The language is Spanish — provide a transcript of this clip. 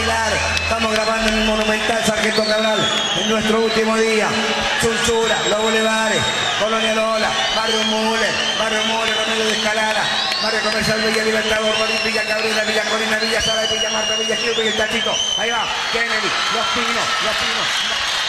Pilar. Estamos grabando en el Monumental Sargento Cabral, en nuestro último día. Chunchura, Los Bulevares, Colonia Lola, Barrio Mule, Remedio de Escalada, Barrio Comercial Villa Libertador, Villa Cabrera, Villa Corina, Villa Sala, Villa Marta, Villa Gil, Villa El Tachito. Ahí va, Kennedy, Los Pinos.